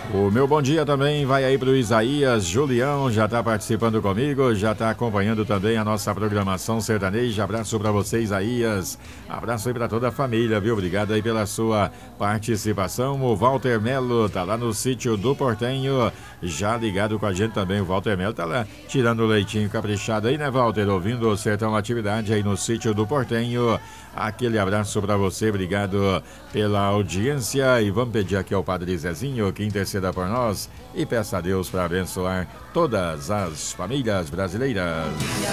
O meu bom dia também vai aí pro Isaías Julião, já tá participando comigo, já tá acompanhando também a nossa programação sertaneja. Abraço para você, Isaías. Abraço aí para toda a família, viu? Obrigado aí pela sua participação. O Walter Melo tá lá no sítio do Portenho, já ligado com a gente também. O Walter Melo tá lá tirando o leitinho caprichado aí, né, Walter? Ouvindo o Sertão Atividade aí no sítio do Portenho. Aquele abraço para você, obrigado pela audiência. E vamos pedir aqui ao Padre Zezinho que interceda por nós e peça a Deus para abençoar todas as famílias brasileiras.